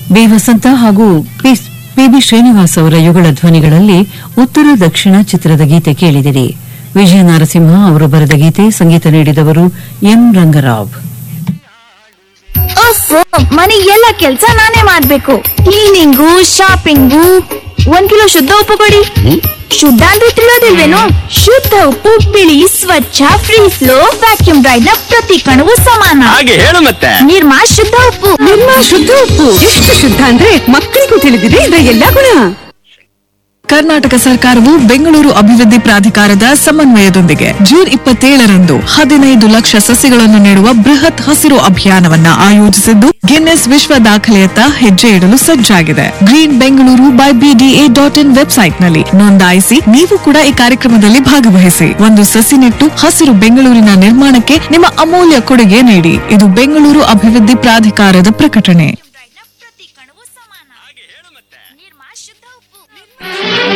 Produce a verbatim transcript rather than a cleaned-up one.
B ವಸಂತ ಹಾಗೂ PB Srinivas ಅವರ ಯುಗಳ ಧ್ವನಿಗಳಲ್ಲಿ ಉತ್ತರ ದಕ್ಷಿಣ ಚಿತ್ರದ ಗೀತೆ ಕೇಳಿದಿರಿ. ವಿಜಯ ನರಸಿಂಹ ಅವರು ಬರೆದ ಗೀತೆ, ಸಂಗೀತ ನೀಡಿದವರು ಎಂ ರಂಗರಾವ್. ಮನೆ ಎಲ್ಲ ಕೆಲ್ಸ ನಾನೇ ಮಾಡ್ಬೇಕು. Cleaning, shopping. ಒಂದ್ ಕಿಲೋ ಶುದ್ಧ ಉಪ್ಪು ಕೊಡಿ. ಶುದ್ಧ ಅಂದ್ರೆ ತಿಳಿಯೋದಿಲ್ವೇನು? ಶುದ್ಧ ಉಪ್ಪು ಬಿಳಿ, ಸ್ವಚ್ಛ, ಫ್ರೀ ಫ್ಲೋ, ವ್ಯಾಕ್ಯೂಮ್ ಡ್ರೈಡ್ ನ ಪ್ರತಿ ಕಣವು ಸಮಾನ. ಹಾಗೆ ಹೇಳು ಮತ್ತೆ. ನಿರ್ಮಾ ಶುದ್ಧ ಉಪ್ಪು. ನಿರ್ಮಾ ಶುದ್ಧ ಉಪ್ಪು ಎಷ್ಟು ಶುದ್ಧ ಅಂದ್ರೆ ಮಕ್ಕಳಿಗೂ ತಿಳಿದಿದೆ ಇದರ ಎಲ್ಲಾ ಗುಣ. ಕರ್ನಾಟಕ ಸರ್ಕಾರವು ಬೆಂಗಳೂರು ಅಭಿವೃದ್ಧಿ ಪ್ರಾಧಿಕಾರದ ಸಮನ್ವಯದೊಂದಿಗೆ ಜೂನ್ ಇಪ್ಪತ್ತೇಳರಂದು ಹದಿನೈದು ಲಕ್ಷ ಸಸಿಗಳನ್ನು ನೆಡುವ ಬೃಹತ್ ಹಸಿರು ಅಭಿಯಾನವನ್ನ ಆಯೋಜಿಸಿದ್ದು ಗಿನ್ನೆಸ್ ವಿಶ್ವ ದಾಖಲೆಯತ್ತ ಹೆಜ್ಜೆ ಇಡಲು ಸಜ್ಜಾಗಿದೆ. Green Bengaluru by BDA dot in ವೆಬ್ಸೈಟ್ನಲ್ಲಿ ನೋಂದಾಯಿಸಿ ನೀವು ಕೂಡ ಈ ಕಾರ್ಯಕ್ರಮದಲ್ಲಿ ಭಾಗವಹಿಸಿ. ಒಂದು ಸಸಿ ನೆಟ್ಟು ಹಸಿರು ಬೆಂಗಳೂರಿನ ನಿರ್ಮಾಣಕ್ಕೆ ನಿಮ್ಮ ಅಮೂಲ್ಯ ಕೊಡುಗೆ ನೀಡಿ. ಇದು ಬೆಂಗಳೂರು ಅಭಿವೃದ್ಧಿ ಪ್ರಾಧಿಕಾರದ ಪ್ರಕಟಣೆ. ಪ್ರತಿ ಕಣವು ಸಮಾನ. ನಿರ್ಮಾ ಶುದ್ಧ ಉಪ್ಪು.